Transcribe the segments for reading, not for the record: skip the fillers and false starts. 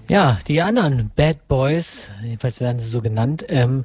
Ja, die anderen Bad Boys, jedenfalls werden sie so genannt,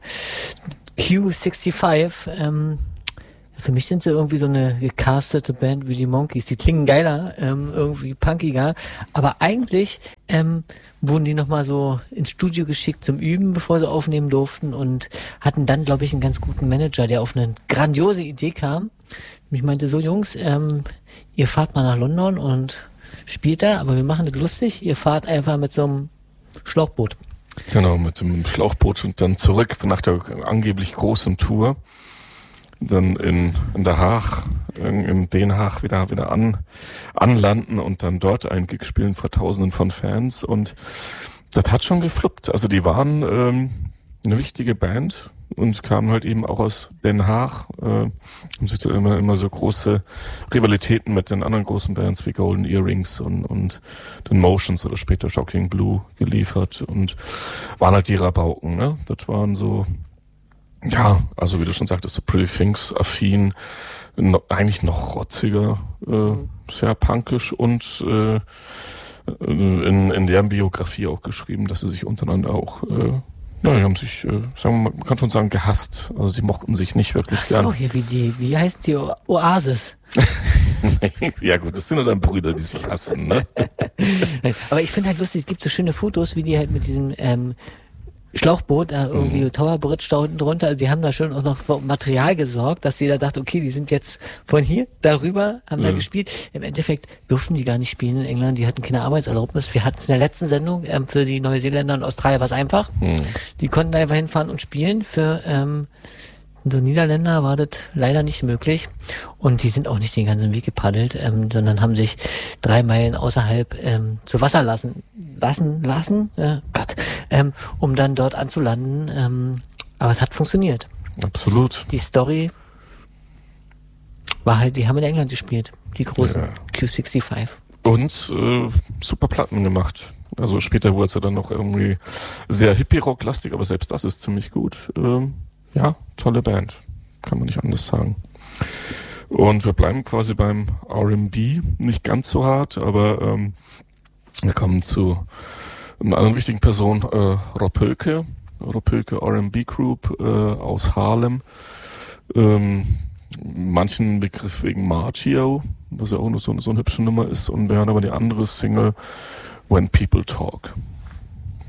Q65, für mich sind sie irgendwie so eine gecastete Band wie die Monkees. Die klingen geiler, irgendwie punkiger. Aber eigentlich wurden die nochmal so ins Studio geschickt zum Üben, bevor sie aufnehmen durften und hatten dann, glaube ich, einen ganz guten Manager, der auf eine grandiose Idee kam. Ich meinte, so Jungs, ihr fahrt mal nach London und spielt da, aber wir machen das lustig. Ihr fahrt einfach mit so einem Schlauchboot. Genau, mit dem Schlauchboot und dann zurück nach der angeblich großen Tour. Dann in Der Haag, in Den Haag wieder anlanden und dann dort einen Gig spielen vor Tausenden von Fans. Und das hat schon gefluppt. Also die waren eine wichtige Band und kamen halt eben auch aus Den Haag. Haben sich da immer so große Rivalitäten mit den anderen großen Bands wie Golden Earrings und den Motions oder später Shocking Blue geliefert und waren halt die Rabauken, ne? Das waren so, ja, also wie du schon sagtest, so Pretty Things affin, eigentlich noch rotziger, sehr punkisch und in deren Biografie auch geschrieben, dass sie sich untereinander auch die haben sich, man kann schon sagen, gehasst. Also sie mochten sich nicht wirklich gern. Ach so, hier wie heißt die Oasis? Ja gut, das sind nur dann Brüder, die sich hassen, ne? Aber ich finde halt lustig, es gibt so schöne Fotos, wie die halt mit diesem Schlauchboot, irgendwie Tower Bridge da unten drunter, also die haben da schon auch noch für Material gesorgt, dass jeder dachte, okay, die sind jetzt von hier darüber, haben da gespielt. Im Endeffekt durften die gar nicht spielen in England, die hatten keine Arbeitserlaubnis. Wir hatten es in der letzten Sendung für die Neuseeländer und Australier was einfach. Die konnten da einfach hinfahren und spielen. Für so Niederländer war das leider nicht möglich und die sind auch nicht den ganzen Weg gepaddelt, sondern haben sich 3 Meilen außerhalb zu Wasser lassen, um dann dort anzulanden. Aber es hat funktioniert. Absolut. Die Story war halt, die haben in England gespielt, die großen Q65. Und super Platten gemacht. Also später wurde es ja dann noch irgendwie sehr Hippie-Rock-lastig, aber selbst das ist ziemlich gut. Ja, tolle Band. Kann man nicht anders sagen. Und wir bleiben quasi beim R&B. Nicht ganz so hart, aber wir kommen zu einer anderen wichtigen Person, Rob Hoeke R&B Group aus Harlem. Manchen Begriff wegen Margio, was ja auch nur so eine hübsche Nummer ist. Und wir hören aber die andere Single, When People Talk.